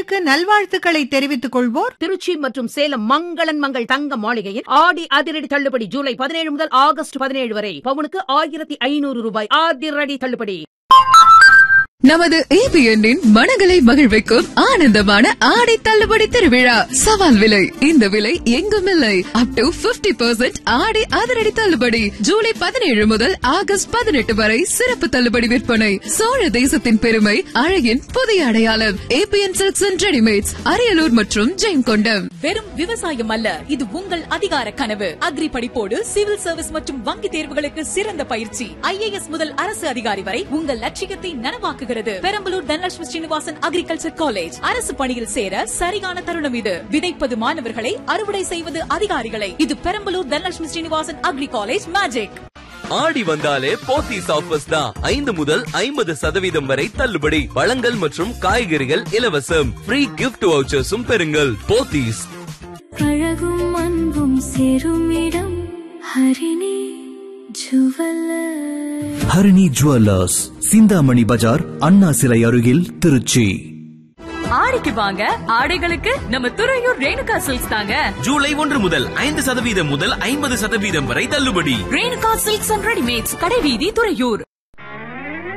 நேயர்களுக்கு நல்வாழ்த்துக்களை தெரிவித்துக் கொள்வோர் திருச்சி மற்றும் சேலம் மங்களன் மங்கள் தங்க மாளிகையில் ஆடி அதிரடி தள்ளுபடி ஜூலை 17 முதல் ஆகஸ்ட் 17 வரை பவுனுக்கு 1500 ரூபாய் அதிரடி தள்ளுபடி. நமது ABN மனங்களை மகிழ்விக்கும் ஆனந்தமான ஆடை தள்ளுபடி திருவிழா. சவால் விலை, இந்த விலை எங்கும் இல்லை. அப் டு 50% ஆடை அதிரடி தள்ளுபடி ஜூலை 17 முதல் ஆகஸ்ட் 18 வரை சிறப்பு தள்ளுபடி விற்பனை. சோழ தேசத்தின் பெருமை, அழகின் புதிய அடையாளம். ABN Silks and Ready-Mates, Ariyalur மற்றும் ஜெயங்கொண்டம். வெறும் விவசாயம் அல்ல, இது உங்கள் அதிகார கனவு. அக்ரி படிப்போடு சிவில் சர்வீஸ் மற்றும் வங்கி தேர்வுகளுக்கு சிறந்த பயிற்சி. IAS முதல் அரசு அதிகாரி வரை உங்கள் லட்சியத்தை நனவாக்குகிறது. Perambalur Dhanalakshmi Srinivasan agriculture college. அரசு பணியில் சேர சரியான தருணம் இது. விதைப்பது மாணவர்களை, அறுவடை செய்வது அதிகாரிகளை. இது Perambalur Dhanalakshmi Srinivasan agri college magic. ஆடி வந்தாலே போத்தீஸ் ஆஃபர்ஸ் தான். 5 முதல் 50% வரை தள்ளுபடி. பழங்கள் மற்றும் காய்கறிகள் இலவசம். ஃப்ரீ கிஃப்ட் வவுச்சர்ஸும் பெறுங்கள். போத்தீஸ். அழகும் அன்பும் சேரும் இடம் ஹரிணி ஜுவல்லர்ஸ். ஹரிணி ஜுவல்லர்ஸ், சிந்தாமணி பஜார், அண்ணா சிலை அருகில், திருச்சி. ஆடிக்கு வாங்க, ஆடைகளுக்கு நம்ம துறையூர் ரேணுகா சில்க்ஸ் தாங்க. ஜூலை 1 முதல் 5% முதல் 50% வரை தள்ளுபடி. ரேணுகா சில்க்ஸ் அண்ட் ரெடிமேட்ஸ், கடைவீதி, துறையூர்.